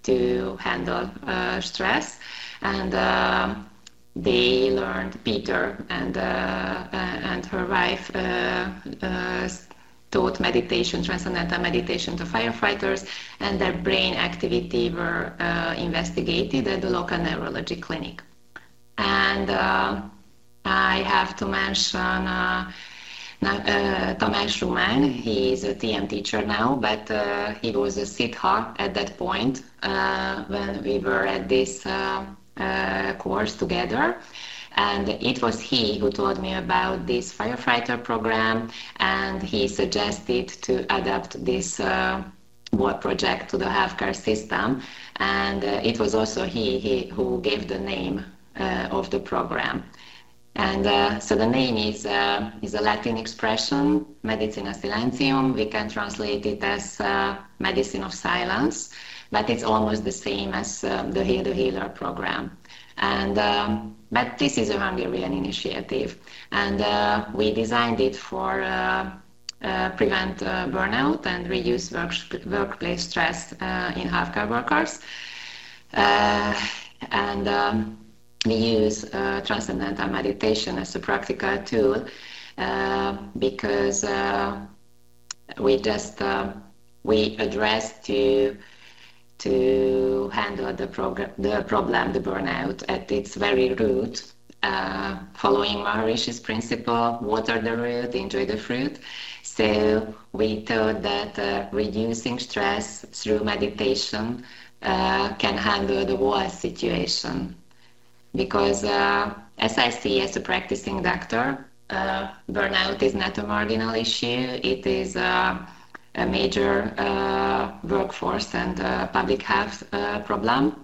to handle stress. And they learned, Peter and her wife taught meditation, transcendental meditation to firefighters, and their brain activity were investigated at the local neurology clinic. And I have to mention Tamás Rumán. He is a TM teacher now, but he was a Siddha at that point when we were at this course together. And it was he who told me about this firefighter program, and he suggested to adapt this whole project to the healthcare system. And it was also he who gave the name of the program. And so the name is a Latin expression, Medicina Silentium. We can translate it as medicine of silence, but it's almost the same as the Heal the Healer program. And but this is a Hungarian initiative, and we designed it for prevent burnout and reduce workplace stress in healthcare workers. And we use transcendental meditation as a practical tool because we address to handle the problem, the burnout, at its very root, following Maharishi's principle, water the root, enjoy the fruit. So we thought that reducing stress through meditation can handle the whole situation. Because as I see as a practicing doctor, burnout is not a marginal issue. It is a major workforce and public health problem.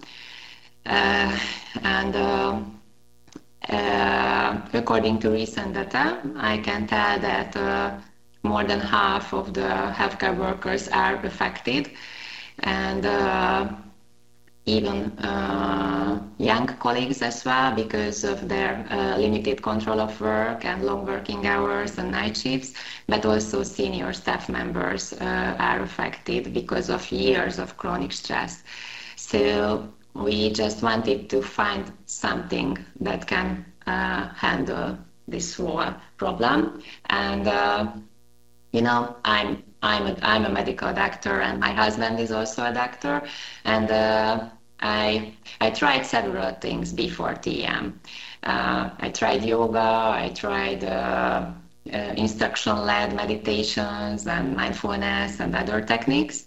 And according to recent data, I can tell that more than half of the healthcare workers are affected, and even young colleagues as well, because of their limited control of work and long working hours and night shifts, but also senior staff members are affected because of years of chronic stress. So we just wanted to find something that can handle this whole problem. And you know, I'm a medical doctor, and my husband is also a doctor, and I tried several things before TM. I tried yoga, I tried instruction-led meditations and mindfulness and other techniques,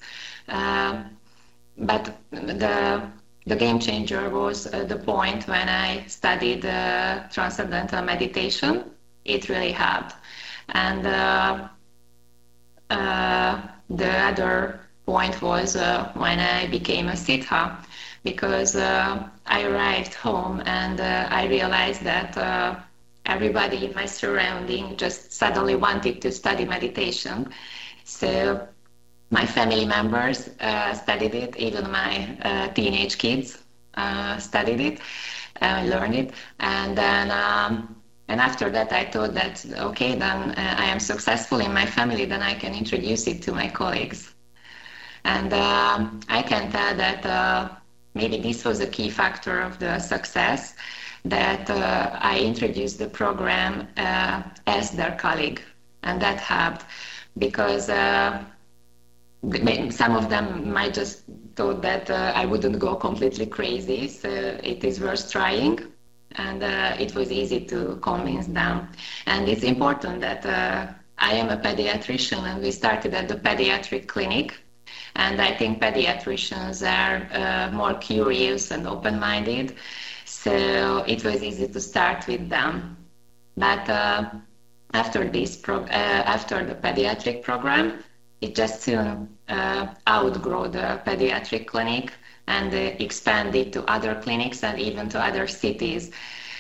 but the game changer was the point when I studied transcendental meditation. It really helped. And the other point was when I became a Siddha, because I arrived home and I realized that everybody in my surrounding just suddenly wanted to study meditation. So my family members studied it, even my teenage kids studied it, learned it, and then and after that I thought that, okay, then I am successful in my family, then I can introduce it to my colleagues. And I can tell that maybe this was a key factor of the success, that I introduced the program as their colleague, and that helped, because some of them might just thought that I wouldn't go completely crazy, so it is worth trying, and it was easy to convince them. And it's important that I am a pediatrician, and we started at the pediatric clinic. And I think pediatricians are more curious and open-minded, so it was easy to start with them. But after after the pediatric program, it just soon outgrew the pediatric clinic and expanded to other clinics and even to other cities.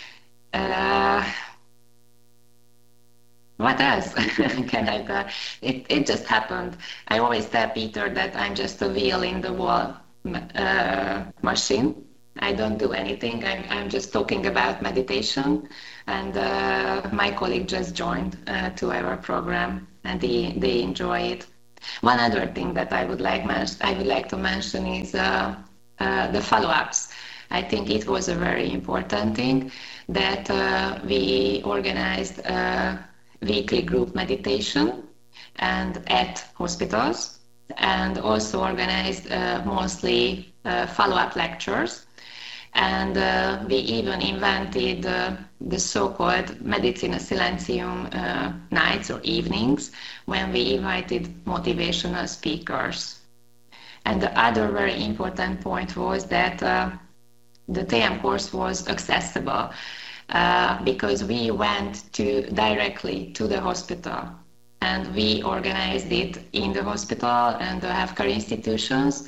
What else can I tell? It just happened. I always tell Peter that I'm just a wheel in the wall machine. I don't do anything. I'm just talking about meditation, and my colleague just joined to our program, and they enjoy it. One other thing that I would like to mention is the follow-ups. I think it was a very important thing that we organized weekly group meditation and at hospitals, and also organized mostly follow-up lectures. And we even invented the so-called Medicina Silentium nights or evenings, when we invited motivational speakers. And the other very important point was that the TM course was accessible because we went directly to the hospital, and we organized it in the hospital and the healthcare institutions.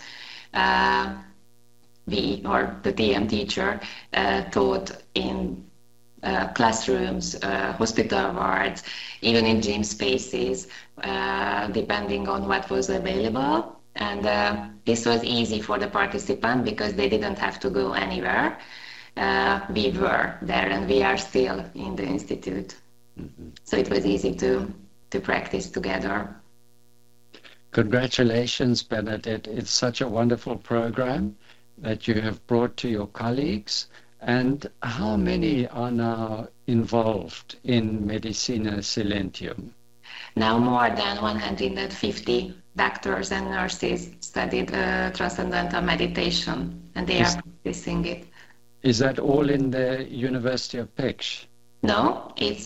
The TM teacher taught in classrooms, hospital wards, even in gym spaces, depending on what was available. And this was easy for the participant because they didn't have to go anywhere. We were there, and we are still in the institute. Mm-hmm. So it was easy to practice together. Congratulations, Bernadette. It's such a wonderful program that you have brought to your colleagues. And how many are now involved in Medicina Silentium? Now more than 150 doctors and nurses studied transcendental meditation, and they are practicing it. Is that all in the University of Pécs? No, it's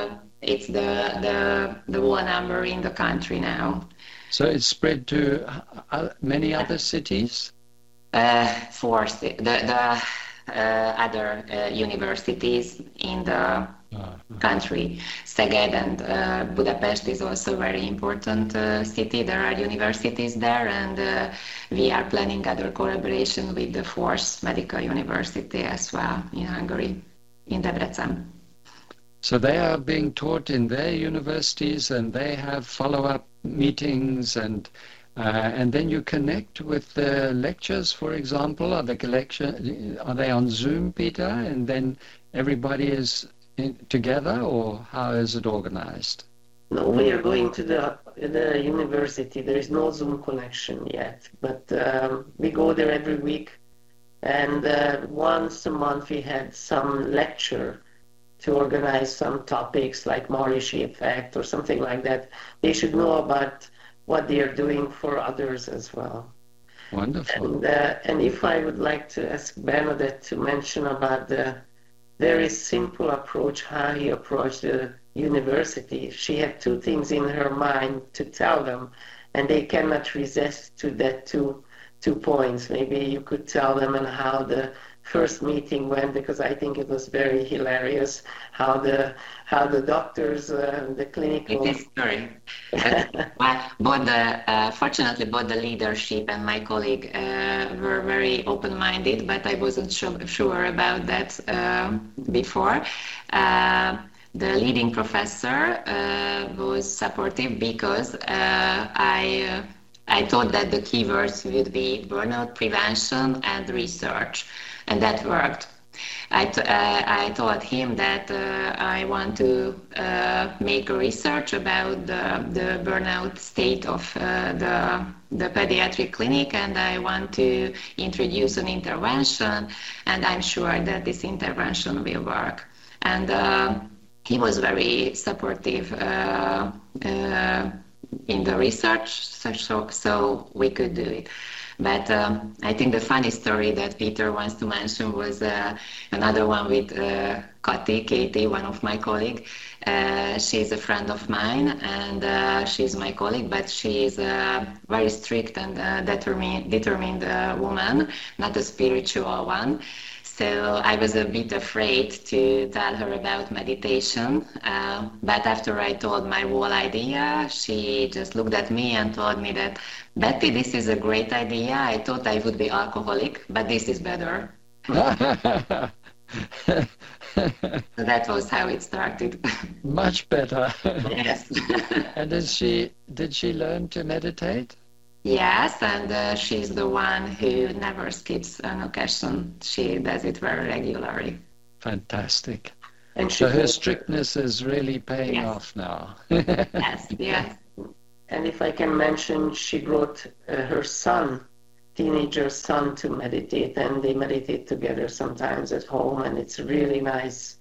the one number in the country now. So it's spread to many other cities? The other universities in the country. Szeged and Budapest is also a very important city. There are universities there, and we are planning other collaboration with the Force Medical University as well in Hungary, in Debrecen. So they are being taught in their universities, and they have follow-up meetings, and then you connect with the lectures, for example. Are they on Zoom, Peter, and then everybody is together, or how is it organized? No, we are going to the university. There is no Zoom connection yet, but we go there every week, and once a month we had some lecture to organize some topics like Maharishi effect or something like that. They should know about what they are doing for others as well. Wonderful. And if I would like to ask Bernadette to mention about the very simple approach, how he approached the university. She had two things in her mind to tell them, and they cannot resist to that two points. Maybe you could tell them and how the first meeting went, because I think it was very hilarious how the doctors, the clinical. It is story. Fortunately, both the leadership and my colleague were very open-minded, but I wasn't sure about that before. The leading professor was supportive because I thought that the keywords would be burnout prevention and research, and that worked. I told him that I want to make a research about the burnout state of the pediatric clinic, and I want to introduce an intervention, and I'm sure that this intervention will work. And he was very supportive in the research, so we could do it. But I think the funny story that Peter wants to mention was another one with Katie, one of my colleagues. She's a friend of mine, and she's my colleague, but she's a very strict and determined woman, not a spiritual one. So I was a bit afraid to tell her about meditation, but after I told my whole idea, she just looked at me and told me that, Betty, this is a great idea. I thought I would be alcoholic, but this is better. So that was how it started. Much better. Yes. And did she learn to meditate? Yes, and she's the one who never skips an occasion. She does it very regularly. Fantastic. And so her strictness is really paying off now. Yes, yes. And if I can mention, she brought her son, teenager son to meditate, and they meditate together sometimes at home, and it's really nice.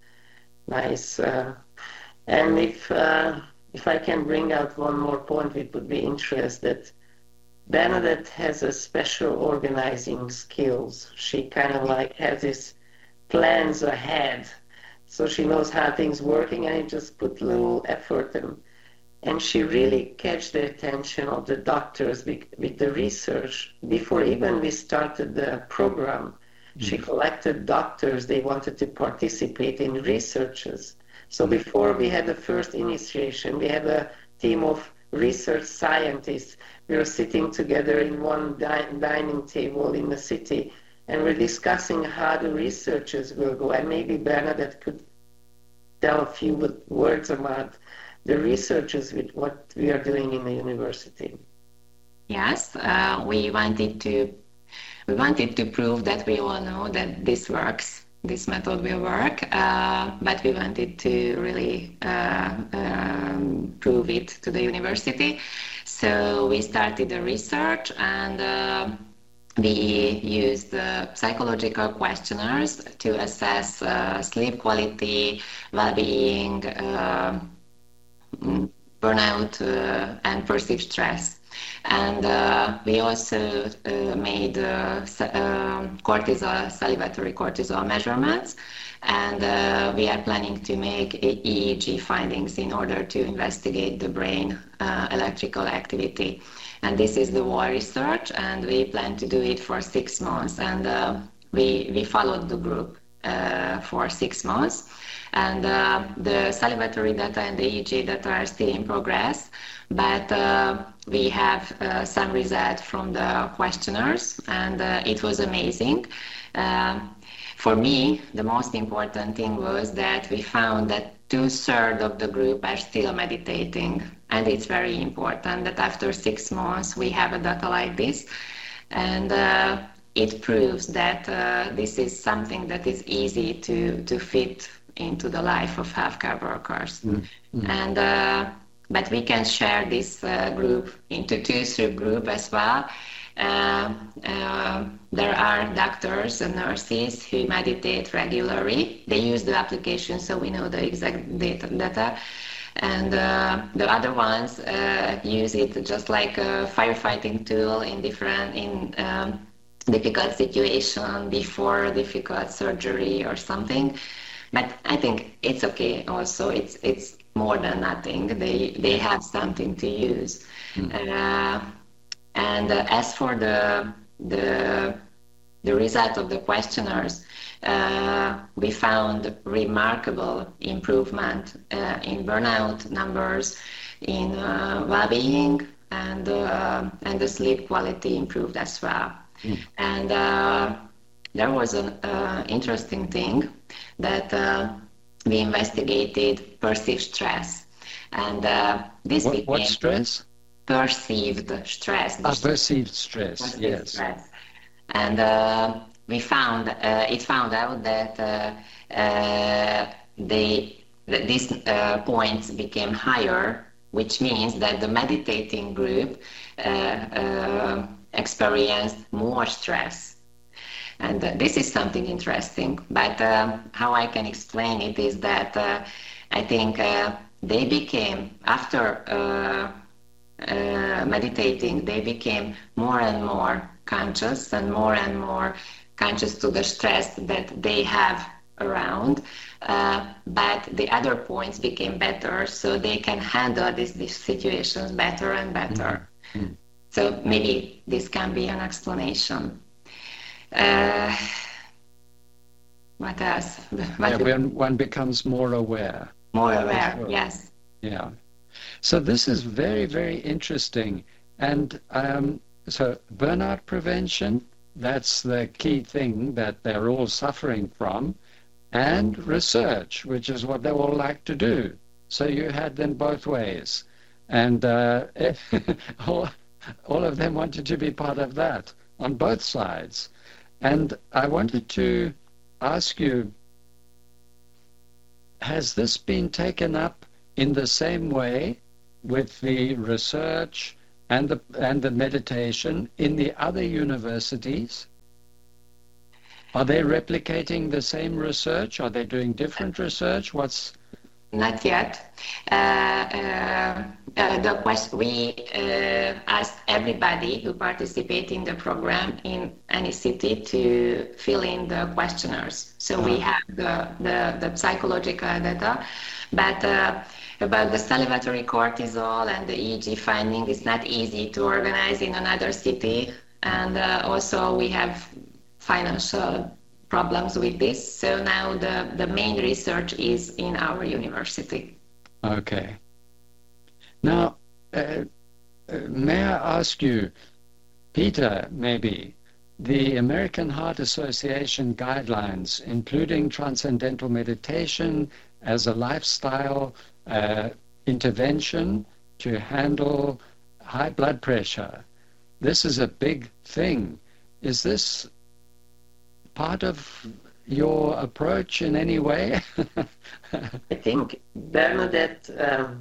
And if I can bring out one more point, it would be interest that Bernadette has a special organizing skills. She kind of like has these plans ahead, so she knows how things working, and it just put little effort in. And she really catch the attention of the doctors with the research. Before even we started the program, she collected doctors. They wanted to participate in researches. So before we had the first initiation, we had a team of research scientists. We were sitting together in one dining table in the city, and we're discussing how the researches will go. And maybe Bernadette could tell a few words about the researches with what we are doing in the university. Yes, we wanted to prove that we all know that this works, this method will work, but we wanted to really prove it to the university. So we started the research, and we used psychological questionnaires to assess sleep quality, well-being, burnout, and perceived stress. And we also made salivatory cortisol measurements, and we are planning to make EEG findings in order to investigate the brain electrical activity. And this is the whole research, and we plan to do it for 6 months. And we followed the group for 6 months. And the salivatory data and the EEG data are still in progress, but we have some results from the questionnaires, and it was amazing. For me, the most important thing was that we found that 2/3 of the group are still meditating, and it's very important that after 6 months we have a data like this, and it proves that this is something that is easy to fit into the life of healthcare workers. And but we can share this group into 2 subgroups as well. There are doctors and nurses who meditate regularly. They use the application, so we know the exact data. And the other ones use it just like a firefighting tool in difficult situation, before a difficult surgery or something. But I think it's okay also. It's more than nothing. They have something to use. And as for the result of the questionnaires, we found remarkable improvement in burnout numbers, in well-being, and the sleep quality improved as well. And there was an interesting thing that we investigated perceived stress, and this became what stress? Perceived stress. Perceived stress. Perceived yes. stress. And it found out that these points became higher, which means that the meditating group experienced more stress. And this is something interesting. But how I can explain it is that I think they became, after meditating, they became more and more conscious and more conscious to the stress that they have around. But the other points became better, so they can handle these situations better and better. So maybe this can be an explanation. What else? When one becomes more aware. More aware, sure. Yes. Yeah. So this is very, very interesting. And so burnout prevention, that's the key thing that they're all suffering from, and research, which is what they all like to do. So you had them both ways. And all of them wanted to be part of that on both sides. And I wanted to ask you, has this been taken up in the same way with the research and the meditation in the other universities? Are they replicating the same research? Are they doing different research? Not yet. The question we asked everybody who participate in the program in any city to fill in the questionnaires. So we have the psychological data, but about the salivatory cortisol and the EEG finding, it's not easy to organize in another city, and also we have financial problems with this. So now the main research is in our university. Okay. Now, may I ask you, Peter, maybe, the American Heart Association guidelines, including transcendental meditation as a lifestyle intervention to handle high blood pressure. This is a big thing. Is this part of your approach in any way? I think Bernadette,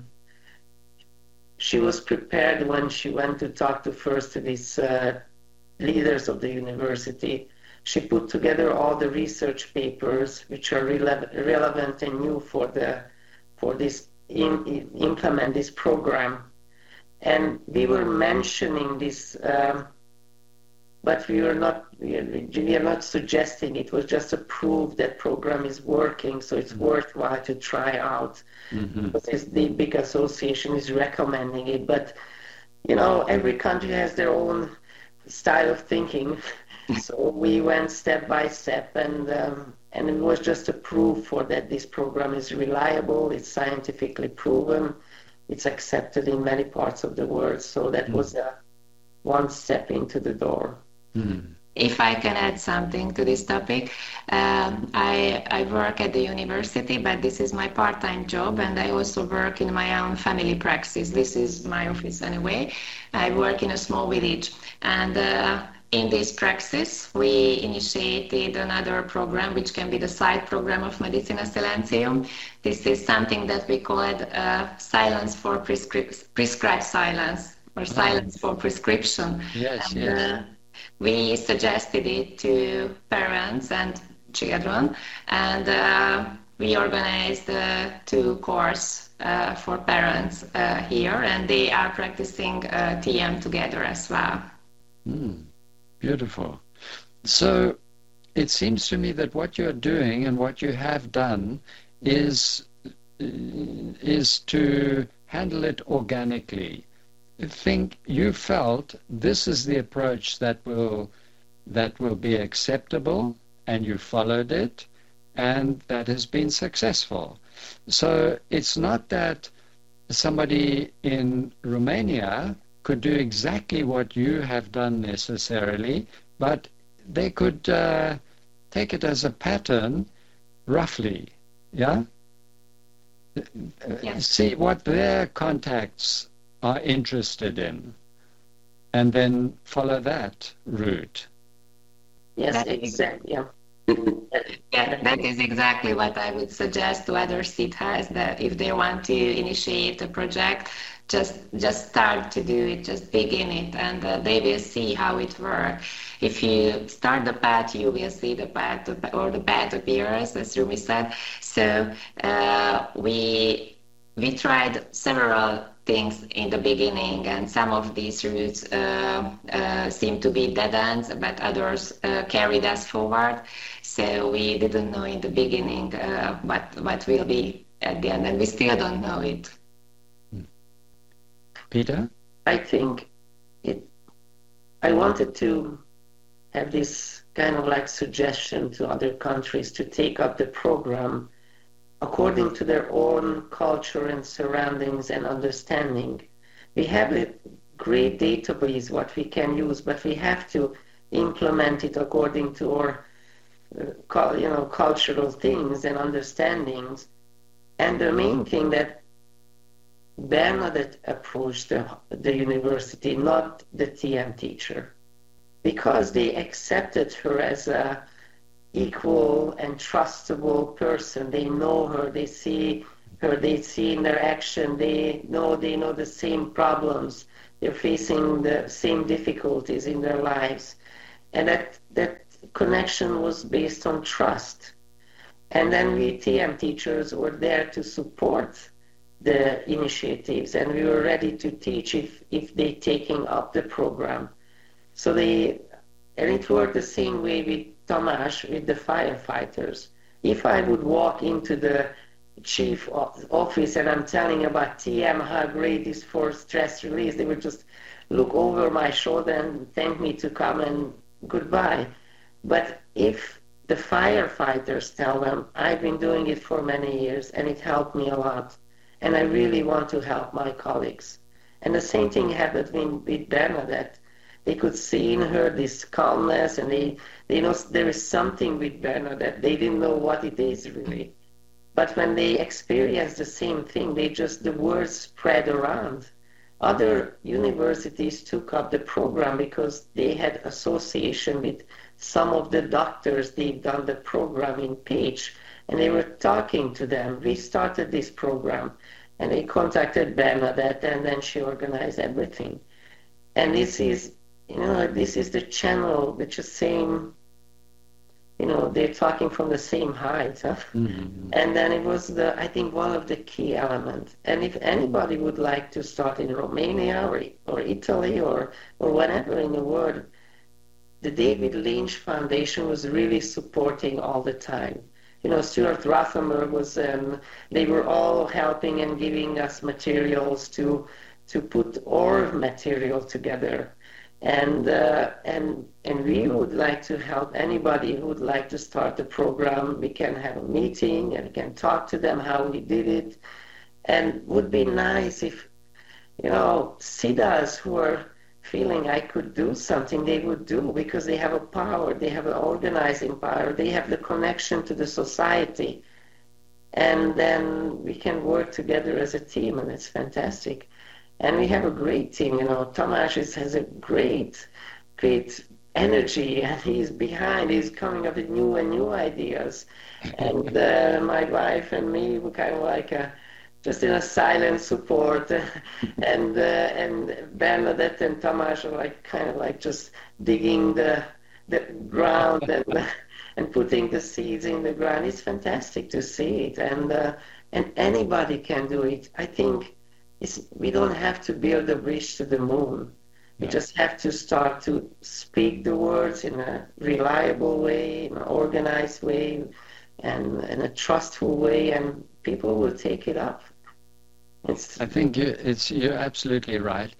she was prepared when she went to talk to these leaders of the university. She put together all the research papers which are relevant and new for this implement this program, and we were mentioning this. But we are not suggesting. It was just a proof that program is working, so it's worthwhile to try out. Because the big association is recommending it, but every country has their own style of thinking. So we went step by step, and it was just a proof for that this program is reliable, it's scientifically proven, it's accepted in many parts of the world. So that was one step into the door. If I can add something to this topic, I work at the university, but this is my part-time job, and I also work in my own family practice. This is my office anyway. I work in a small village, and in this praxis, we initiated another program, which can be the side program of Medicina Silencium. This is something that we call it silence for prescribed silence, or silence for prescription. Yes, and, yes. We suggested it to parents and children, and we organized 2 courses for parents here, and they are practicing TM together as well. Beautiful. So it seems to me that what you're doing and what you have done is to handle it organically. You felt this is the approach that will be acceptable, and you followed it, and that has been successful. So it's not that somebody in Romania could do exactly what you have done necessarily, but they could take it as a pattern, roughly, yeah? Yes. See what their contacts are interested in, and then follow that route. Yes, exactly. Yeah. Yeah, that is exactly what I would suggest to other siddhas, that if they want to initiate a project, just start to do it, just begin it, and they will see how it works. If you start the path, you will see the path, or the path appears, as Rumi said. So we tried several things in the beginning, and some of these routes seem to be dead ends, but others carried us forward. So we didn't know in the beginning what will be at the end, and we still don't know it. Peter? I think I wanted to have this kind of like suggestion to other countries to take up the program according to their own culture and surroundings and understanding. We have a great database what we can use, but we have to implement it according to our cultural things and understandings. And the main thing that Bernadette approached the university, not the TM teacher, because they accepted her as a equal and trustable person. They know her, they see her, they see in their action, they know the same problems, they're facing the same difficulties in their lives. And that connection was based on trust. And then we TM teachers were there to support the initiatives, and we were ready to teach if they taking up the program. And it worked the same way with Tamás, with the firefighters. If I would walk into the chief office and I'm telling about TM, how great it is for stress release, they would just look over my shoulder and thank me to come and goodbye. But if the firefighters tell them, I've been doing it for many years and it helped me a lot, and I really want to help my colleagues. And the same thing happened with Bernadette. They could see in her this calmness, and they know there is something with Bernadette. They didn't know what it is really. But when they experienced the same thing, the words spread around. Other universities took up the program because they had association with some of the doctors. They've done the program in Pécs, and they were talking to them. We started this program, and they contacted Bernadette, and then she organized everything. And this is the channel, which is same, they're talking from the same height. Huh? Mm-hmm. And then it was I think one of the key elements. And if anybody would like to start in Romania or Italy or wherever in the world, the David Lynch Foundation was really supporting all the time. Stuart Rothenberg was, they were all helping and giving us materials to put our material together. And we would like to help anybody who would like to start the program. We can have a meeting and we can talk to them how we did it. And would be nice if, Siddhas who are feeling I could do something, they would do, because they have a power, they have an organizing power, they have the connection to the society. And then we can work together as a team, and it's fantastic. And we have a great team. Tamás has a great energy, and he's coming up with new and new ideas. And my wife and me were kind of like just in a silent support, and Bernadette and Tamás are just digging the ground and putting the seeds in the ground. It's fantastic to see it, and anybody can do it. I think we don't have to build a bridge to the moon. We just have to start to speak the words in a reliable way, in an organized way, and in a trustful way, and people will take it up. I think you're absolutely right.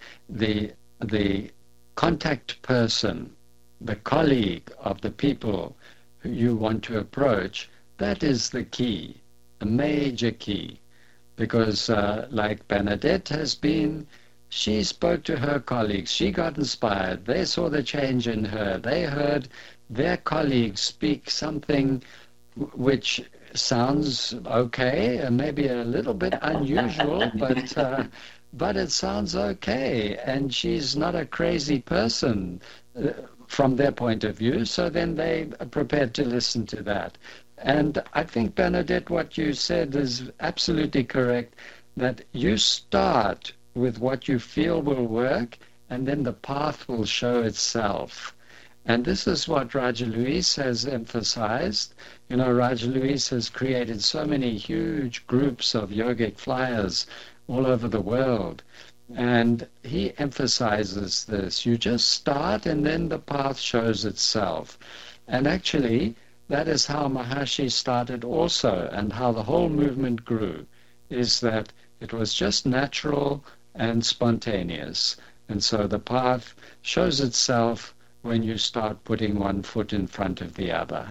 The contact person, the colleague of the people who you want to approach, that is the key, a major key. Because like Bernadette has been, she spoke to her colleagues, she got inspired, they saw the change in her, they heard their colleagues speak something which sounds okay and maybe a little bit unusual, but it sounds okay, and she's not a crazy person from their point of view, so then they are prepared to listen to that. And I think, Bernadette, what you said is absolutely correct, that you start with what you feel will work, and then the path will show itself. And this is what Raja Luis has emphasized. Raja Luis has created so many huge groups of yogic flyers all over the world. And he emphasizes this. You just start, and then the path shows itself. And actually, that is how Maharishi started also, and how the whole movement grew, is that it was just natural and spontaneous. And so the path shows itself when you start putting one foot in front of the other.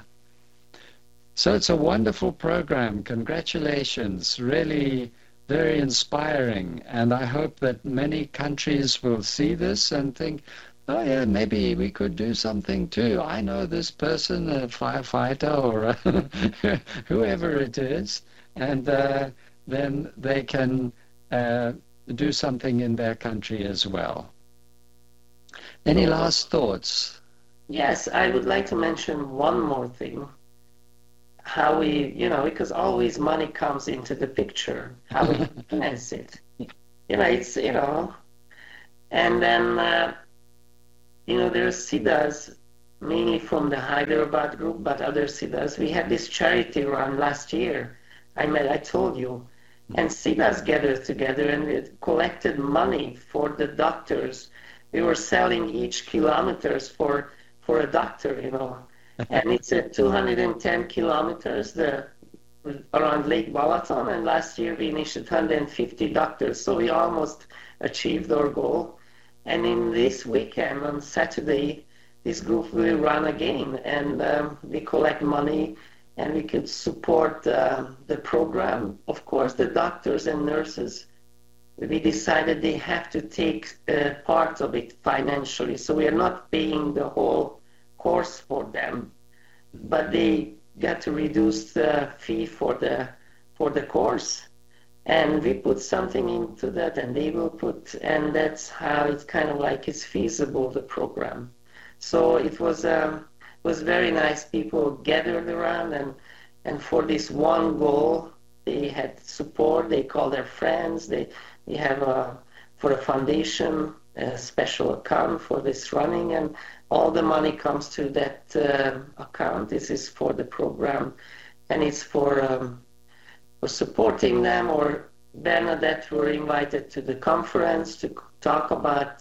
So it's a wonderful program. Congratulations. Really very inspiring. And I hope that many countries will see this and think, oh yeah, maybe we could do something too. I know this person, a firefighter or whoever it is, and then they can do something in their country as well. Any last thoughts? Yes, I would like to mention one more thing. How we, because always money comes into the picture, how we finance it. It's, And then, there are Siddhas, mainly from the Hyderabad group, but other Siddhas. We had this charity run last year. I told you. And Siddhas gathered together and we collected money for the doctors. We were selling each kilometers for a doctor, And it's at 210 kilometers around Lake Balaton, and last year we initiated 150 doctors, so we almost achieved our goal. And in this weekend, on Saturday, this group will run again, and we collect money, and we could support the program. Of course, the doctors and nurses, we decided they have to take part of it financially, so we are not paying the whole course for them, but they got to reduce the fee for the course, and we put something into that, and they will put, and that's how it's kind of like it's feasible, the program. So it was very nice. People gathered around, and for this one goal, they had support. They called their friends. They have for a foundation a special account for this running, and all the money comes to that account. This is for the program, and it's for supporting them. Or Bernadette were invited to the conference to talk about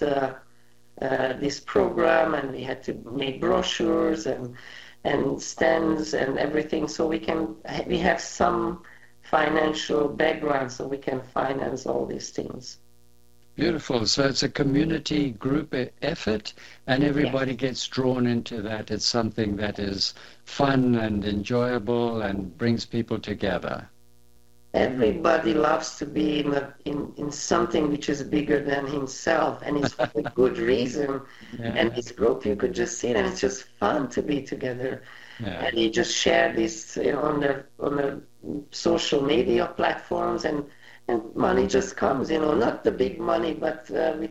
this program, and we had to make brochures and stands and everything, so we have some financial background, so we can finance all these things. Beautiful. So it's a community group effort, and everybody gets drawn into that. It's something that is fun and enjoyable and brings people together. Everybody loves to be in something which is bigger than himself, and it's for a good reason. Yeah. And this group, you could just see it, and it's just fun to be together. Yeah. And you just share this on the social media platforms, and money just comes, not the big money, but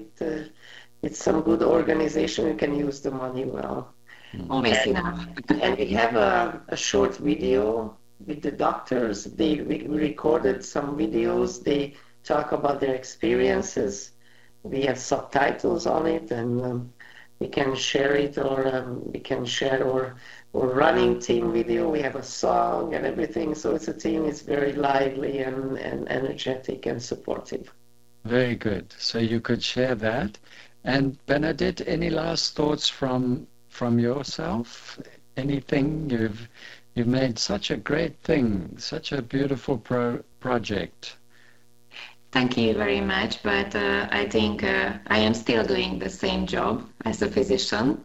with some good organization, you can use the money well. Always enough. And we have a short video with the doctors. We recorded some videos. They talk about their experiences. We have subtitles on it, and we can share it, or we can share our running team video. We have a song and everything. So it's a team. It's very lively and energetic and supportive. Very good. So you could share that. And Bernadette, any last thoughts from yourself? Anything? You've made such a great thing, such a beautiful project. Thank you very much, but I think I am still doing the same job as a physician.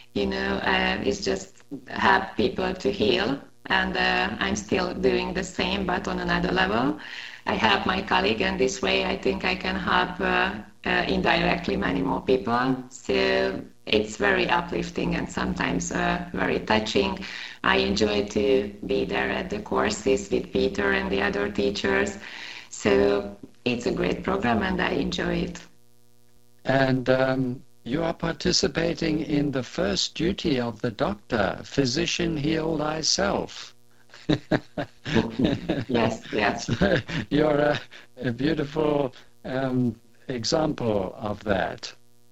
It's just help people to heal, and I'm still doing the same, but on another level. I help my colleague, and this way I think I can help indirectly many more people. So it's very uplifting and sometimes very touching. I enjoy to be there at the courses with Peter and the other teachers. So it's a great program, and I enjoy it. And you are participating in the first duty of the doctor, physician, heal thyself. Yes. You're a beautiful example of that.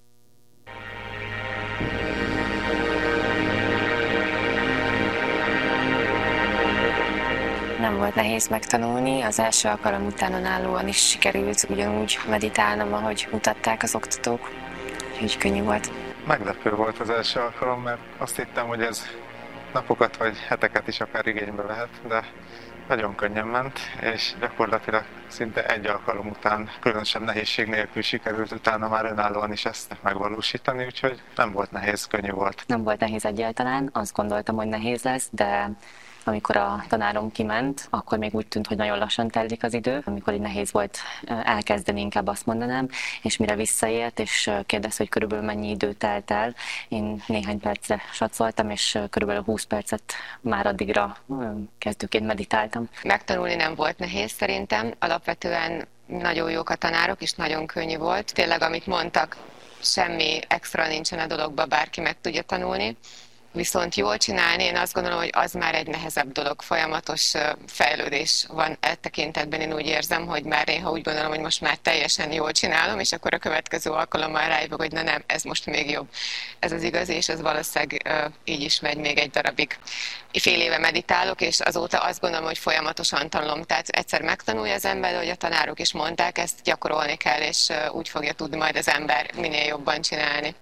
Nem volt nehéz megtanulni, az első alkalom után önállóan is sikerült ugyanúgy meditálnom, ahogy mutatták az oktatók, úgyhogy könnyű volt. Meglepő volt az első alkalom, mert azt hittem, hogy ez napokat vagy heteket is akár igénybe vehet, de nagyon könnyen ment, és gyakorlatilag szinte egy alkalom után különösebb nehézség nélkül sikerült utána már önállóan is ezt megvalósítani, úgyhogy nem volt nehéz, könnyű volt. Nem volt nehéz egyáltalán, azt gondoltam, hogy nehéz lesz, de amikor a tanárom kiment, akkor még úgy tűnt, hogy nagyon lassan telik az idő, amikor így nehéz volt elkezdeni, inkább azt mondanám, és mire visszaért, és kérdezte, hogy körülbelül mennyi idő telt el, én néhány percre satszoltam, és körülbelül 20 percet már addigra kezdőként meditáltam. Megtanulni nem volt nehéz szerintem, alapvetően nagyon jók a tanárok, és nagyon könnyű volt. Tényleg, amit mondtak, semmi extra nincsen a dologba, bárki meg tudja tanulni. Viszont jól csinálni, én azt gondolom, hogy az már egy nehezebb dolog, folyamatos fejlődés van e tekintetben. Én úgy érzem, hogy már néha úgy gondolom, hogy most már teljesen jól csinálom, és akkor a következő alkalommal rájövök, hogy nem, ez most még jobb. Ez az igazi, és ez valószínűleg így is megy még egy darabig. Fél éve meditálok, és azóta azt gondolom, hogy folyamatosan tanulom. Tehát egyszer megtanulja az ember, hogy a tanárok is mondták, ezt gyakorolni kell, és úgy fogja tudni majd az ember minél jobban csinálni.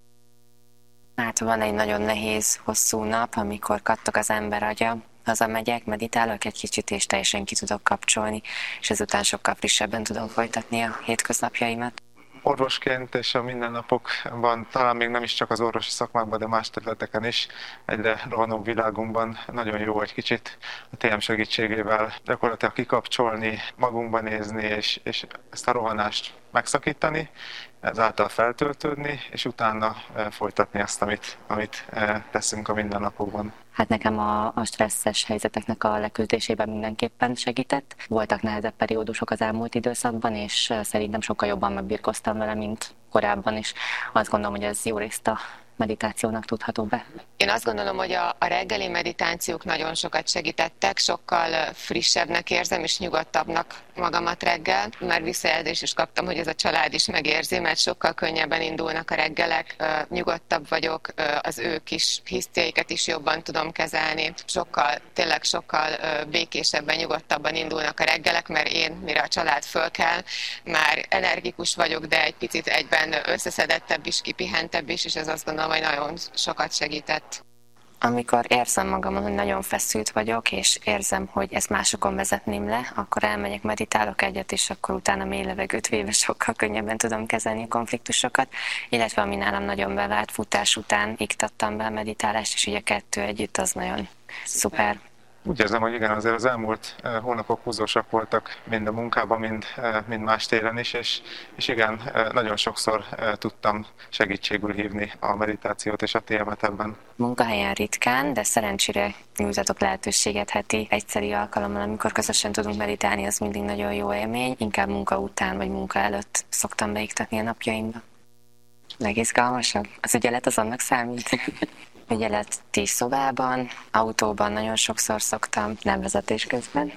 Hát van egy nagyon nehéz, hosszú nap, amikor kattog az ember agya, hazamegyek, meditálok egy kicsit, és teljesen ki tudok kapcsolni, és ezután sokkal frissebben tudom folytatni a hétköznapjaimat. Orvosként és a mindennapokban, talán még nem is csak az orvosi szakmákban, de más területeken is, egyre rohanóbb világunkban nagyon jó egy kicsit a TM segítségével gyakorlatilag kikapcsolni, magunkba nézni, és ezt a rohanást megszakítani, ezáltal feltöltődni, és utána folytatni azt, amit teszünk a mindennapokban. Hát nekem a stresszes helyzeteknek a leküzdésében mindenképpen segített. Voltak nehezebb periódusok az elmúlt időszakban, és szerintem sokkal jobban megbirkoztam vele, mint korábban is. Azt gondolom, hogy ez jó részt a meditációnak tudható be. Én azt gondolom, hogy a reggeli meditációk nagyon sokat segítettek, sokkal frissebbnek érzem és nyugodtabbnak magamat reggel. Már visszajelzést is kaptam, hogy ez a család is megérzi, mert sokkal könnyebben indulnak a reggelek, nyugodtabb vagyok, az ő kis hisztiaikat is jobban tudom kezelni. Tényleg sokkal békésebben, nyugodtabban indulnak a reggelek, mert én, mire a család fölkel, már energikus vagyok, de egy picit egyben összeszedettebb is, kipihentebb is, és ez azt gondolom, hogy nagyon sokat segített. Amikor érzem magamon, hogy nagyon feszült vagyok, és érzem, hogy ezt másokon vezetném le, akkor elmegyek, meditálok egyet, és akkor utána mély levegőt véve sokkal könnyebben tudom kezelni a konfliktusokat. Illetve ami nálam nagyon bevált, futás után iktattam be a meditálást, és ugye kettő együtt az nagyon szuper. Úgy érzem, hogy igen, azért az elmúlt hónapok húzósak voltak mind a munkában, mind más téren is, és igen, nagyon sokszor tudtam segítségül hívni a meditációt és a TM-et ebben. Munkahelyen ritkán, de szerencsére nyújtatok lehetőséget heti egyszeri alkalommal, amikor közösen tudunk meditálni, az mindig nagyon jó élmény. Inkább munka után vagy munka előtt szoktam beiktatni a napjaimba. Legizgalmasabb? Az ügyelet az annak számít? Ügyelet 10 szobában, autóban nagyon sokszor szoktam, nem vezetés közben.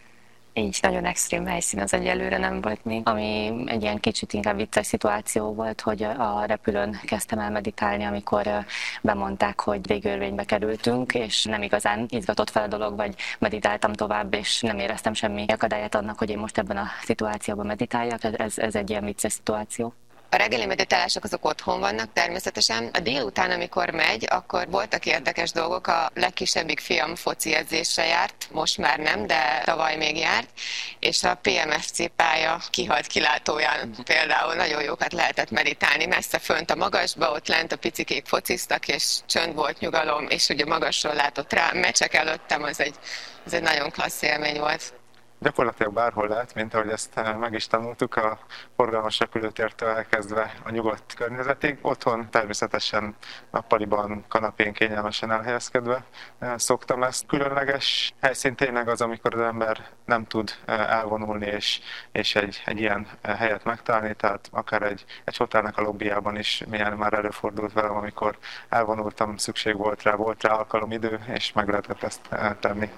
Így nagyon extrém helyszín az egyelőre nem volt még. Ami egy ilyen kicsit inkább vicces szituáció volt, hogy a repülőn kezdtem el meditálni, amikor bemondták, hogy végőrvénybe kerültünk, és nem igazán izgatott fel a dolog, vagy meditáltam tovább, és nem éreztem semmi akadályát annak, hogy én most ebben a szituációban meditáljak. Ez egy ilyen vicces szituáció. A reggeli meditálások azok otthon vannak természetesen. A délután, amikor megy, akkor voltak érdekes dolgok. A legkisebbik fiam foci edzésre járt, most már nem, de tavaly még járt, és a PMFC pálya kihalt kilátóján például nagyon jókat lehetett meditálni. Messze fönt a magasba, ott lent a picikék fociztak, és csönd volt, nyugalom, és ugye magasról látott rá, meccsek előttem, ez egy nagyon klassz élmény volt. Gyakorlatilag bárhol lehet, mint ahogy ezt meg is tanultuk, a forgalmas repülőtértől elkezdve a nyugodt környezetig. Otthon természetesen nappaliban, kanapén kényelmesen elhelyezkedve szoktam ezt. Különleges helyszín tényleg az, amikor az ember nem tud elvonulni és egy ilyen helyet megtalálni, tehát akár egy hotelnek a lobbyjában is milyen már előfordult velem, amikor elvonultam, szükség volt rá alkalom, idő, és meg lehetett ezt tenni.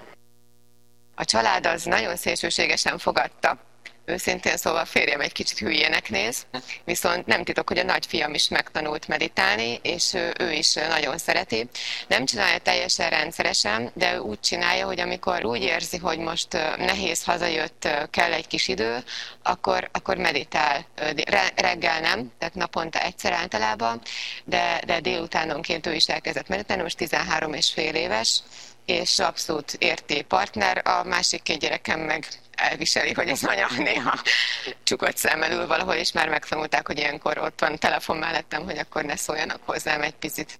A család az nagyon szélsőségesen fogadta. Őszintén szóval férjem egy kicsit hülyének néz, viszont nem titok, hogy a nagyfiam is megtanult meditálni, és ő is nagyon szereti. Nem csinálja teljesen rendszeresen, de ő úgy csinálja, hogy amikor úgy érzi, hogy most nehéz, hazajött, kell egy kis idő, akkor meditál. Reggel nem, tehát naponta egyszer általában, de délutánonként ő is elkezdett meditálni, most 13,5 éves, és abszolút érti partner, a másik 2 gyerekem meg elviseli, hogy az anya néha csukott szemmel ül valahol, és már megtanulták, hogy ilyenkor ott van telefon mellettem, hogy akkor ne szóljanak hozzám egy picit.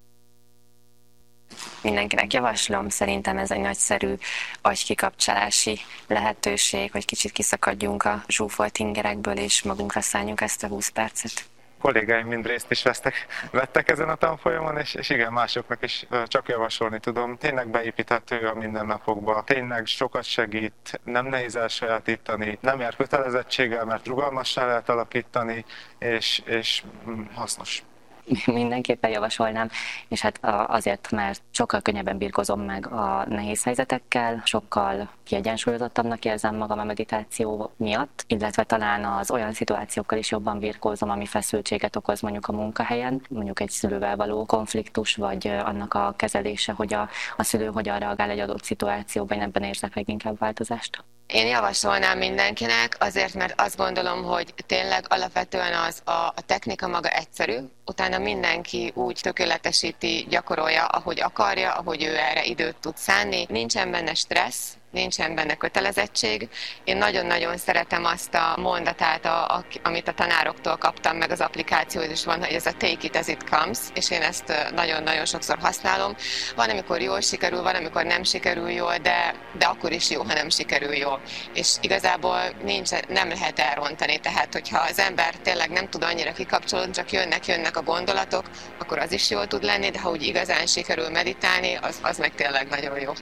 Mindenkinek javaslom, szerintem ez egy nagyszerű agykikapcsolási lehetőség, hogy kicsit kiszakadjunk a zsúfolt ingerekből, és magunkra szálljunk ezt a 20 percet. Kollégáim mind részt is vettek ezen a tanfolyamon, és igen, másoknak is csak javasolni tudom. Tényleg beépíthető a mindennapokba, tényleg sokat segít, nem nehéz elsajátítani, nem jár kötelezettséggel, mert rugalmassá lehet alakítani, és hasznos. mindenképpen javasolnám, és hát azért, mert sokkal könnyebben birkozom meg a nehéz helyzetekkel, sokkal kiegyensúlyozottabbnak érzem magam a meditáció miatt, illetve talán az olyan szituációkkal is jobban birkózom, ami feszültséget okoz mondjuk a munkahelyen, mondjuk egy szülővel való konfliktus, vagy annak a kezelése, hogy a szülő hogyan reagál egy adott szituációban, én ebben érzek leginkább változást. Én javasolnám mindenkinek, azért, mert azt gondolom, hogy tényleg alapvetően a technika maga egyszerű, utána mindenki úgy tökéletesíti, gyakorolja, ahogy akarja, ahogy ő erre időt tud szánni. Nincsen benne stressz, nincsen benne kötelezettség. Én nagyon-nagyon szeretem azt a mondatát, amit a tanároktól kaptam, meg az applikációhoz is van, hogy ez a take it as it comes, és én ezt nagyon-nagyon sokszor használom. Van, amikor jól sikerül, van, amikor nem sikerül jól, de akkor is jó, ha nem sikerül jól. És igazából nem lehet elrontani, tehát hogyha az ember tényleg nem tud annyira kikapcsolódni, csak jönnek a gondolatok, akkor az is jól tud lenni, de ha úgy igazán sikerül meditálni, az meg tényleg nagyon jó.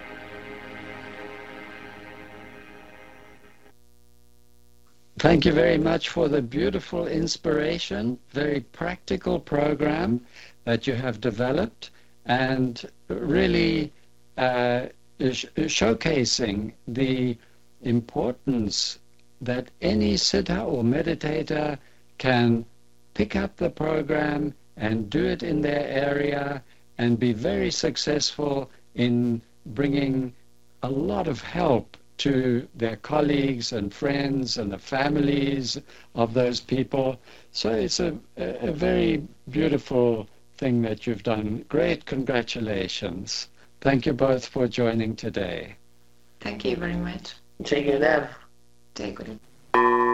Thank you very much for the beautiful inspiration, very practical program that you have developed, and really showcasing the importance that any siddha or meditator can pick up the program and do it in their area and be very successful in bringing a lot of help to their colleagues and friends and the families of those people. So it's a very beautiful thing that you've done. Great congratulations. Thank you both for joining today. Thank you very much. Jai Gurudev. Jai Guru.